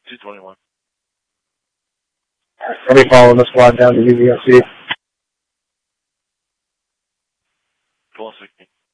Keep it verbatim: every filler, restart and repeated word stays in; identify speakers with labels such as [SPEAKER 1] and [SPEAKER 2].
[SPEAKER 1] two twenty-one.
[SPEAKER 2] Let me follow the squad down to U V S C.
[SPEAKER 1] twelve sixteen.